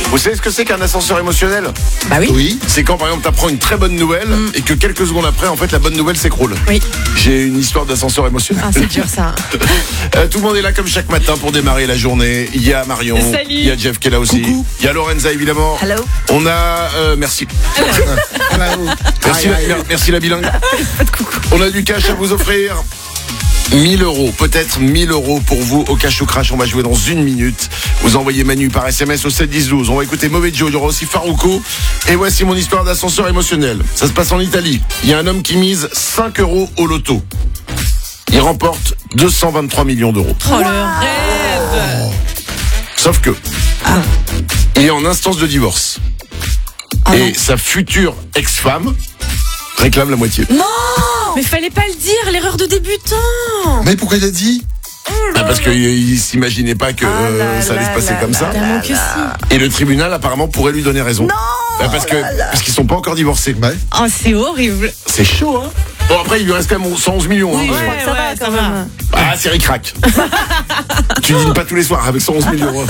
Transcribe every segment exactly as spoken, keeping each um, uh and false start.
Vous savez ce que c'est qu'un ascenseur émotionnel? Bah oui. Oui. C'est quand par exemple t'apprends une très bonne nouvelle Mm. et que quelques secondes après en fait la bonne nouvelle s'écroule. Oui. J'ai une histoire d'ascenseur émotionnel. Ah, c'est dur ça. Euh, tout le monde est là comme chaque matin pour démarrer la journée. Il y a Marion, Salut. il y a Jeff qui est là aussi, Coucou. il y a Lorenza évidemment. Hello. On a euh, merci. Merci, Aïe, aïe. la, merci la bilingue. On a du cash à vous offrir. mille euros, peut-être mille euros pour vous au Cash ou Crash. On va jouer dans une minute. Vous envoyez Manu par S M S au sept dix douze. On va écouter Mauvais Joe. Il y aura aussi Farouko. Et voici mon histoire d'ascenseur émotionnel. Ça se passe en Italie. Il y a un homme qui mise cinq euros au loto. Il remporte deux cent vingt-trois millions d'euros. Oh, le rêve. Sauf que il est en instance de divorce. Ah et non. sa future ex-femme réclame la moitié. Non. Mais fallait pas le dire, l'erreur de débutant. Mais pourquoi il a dit? Ah, parce qu'il il s'imaginait pas que euh, ça allait se passer comme ça. Tellement que si. Et le tribunal apparemment pourrait lui donner raison. Non. Parce que parce qu'ils sont pas encore divorcés. Ouais. Oh, c'est horrible. C'est chaud, hein. Bon, après il lui reste quand même cent onze millions. Oui, hein. je crois que ça va quand même. Ah, c'est ric-rac. Tu dînes pas tous les soirs avec cent onze millions.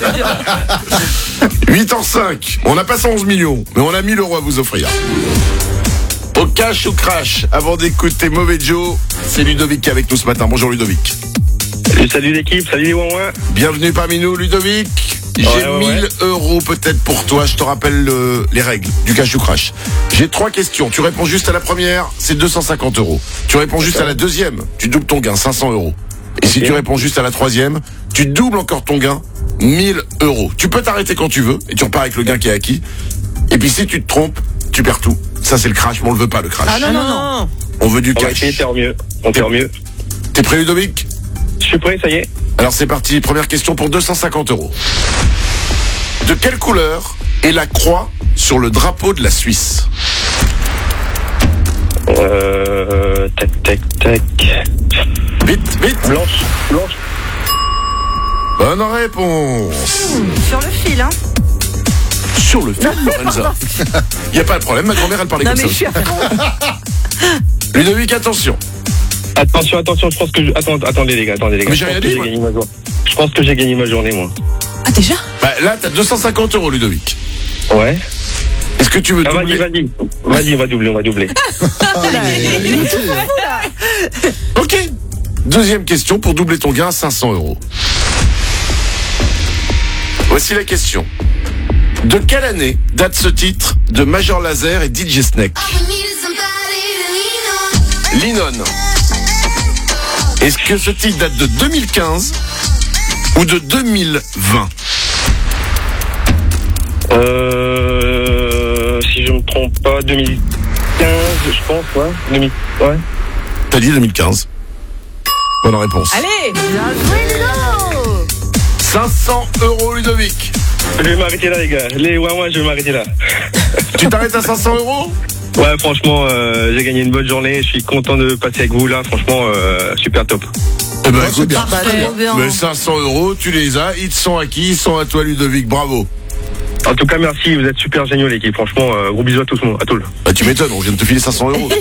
huit heures cinq. On n'a pas cent onze millions, mais on a mille euros à vous offrir. Au Cash ou Crash, avant d'écouter Mauvais Joe, c'est Ludovic qui est avec nous ce matin. Bonjour Ludovic. Salut, salut l'équipe, salut les ouin-ouin. Bienvenue parmi nous Ludovic. J'ai Ouais, ouais, mille euros peut-être pour toi. Je te rappelle le- les règles du Cash ou Crash. J'ai trois questions. Tu réponds juste à la première, c'est deux cent cinquante euros. Tu réponds juste à la deuxième, tu doubles ton gain, cinq cents euros. Et si Ok. tu réponds juste à la troisième, tu doubles encore ton gain, mille euros. Tu peux t'arrêter quand tu veux et tu repars avec le gain qui est acquis. Et puis si tu te trompes, tu perds tout. Ça c'est le crash, mais on le veut pas le crash. Ah non, non, non. On veut du On va cash. essayer de faire mieux. On va faire mieux. T'es prêt Ludovic? Je suis prêt, ça y est. Alors c'est parti, première question pour deux cent cinquante euros. De quelle couleur est la croix sur le drapeau de la Suisse? Euh, tac, tac, tac. Vite, vite. Blanche, blanche. Bonne réponse. Sur le fil, hein. Sur le fil, Lorenza. Il n'y a pas de problème, ma grand-mère elle parlait Non, comme mais je suis ça. à fond. Ludovic, attention. Attention, attention, je pense que je... Attends, attendez les gars, attendez les gars. Mais j'ai Je rien pense que dit, moi. gagné ma journée. Je pense que j'ai gagné ma journée, moi. Ah, déjà? Bah, là, t'as deux cent cinquante euros, Ludovic. Ouais. Est-ce que tu veux Ah, vas-y, doubler? vas-y. Vas-y, on va doubler, on va doubler. Ok. Deuxième question pour doubler ton gain à cinq cents euros. Voici la question. De quelle année date ce titre de Major Lazer et D J Snake? Linon. Est-ce que ce titre date de deux mille quinze ou de deux mille vingt? Euh, si je me trompe pas, deux mille quinze, je pense, ouais. deux mille, ouais. T'as dit deux mille quinze. Bonne réponse. Allez. Bien joué, Ludo. cinq cents euros, Ludovic. Je vais m'arrêter là, les gars. Les ouin-ouin, je vais m'arrêter là. Tu t'arrêtes à cinq cents euros? Ouais, franchement, euh, j'ai gagné une bonne journée. Je suis content de passer avec vous là. Franchement, euh, super top. Eh ben, Ouais, c'est écoute, bien. Bah, trop bien. mais cinq cents euros, tu les as, ils te sont acquis, ils sont à toi, Ludovic, bravo. En tout cas, merci. Vous êtes super géniaux, l'équipe. Franchement, euh, gros bisous à tous, à tous. Bah, tu m'étonnes, on vient de te filer cinq cents euros.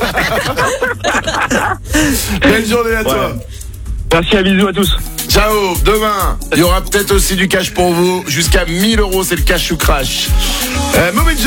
Belle journée à toi. Merci, à bisous à tous. Ciao, demain, il y aura peut-être aussi du cash pour vous, jusqu'à mille euros, c'est le cash ou crash. Euh, mauvais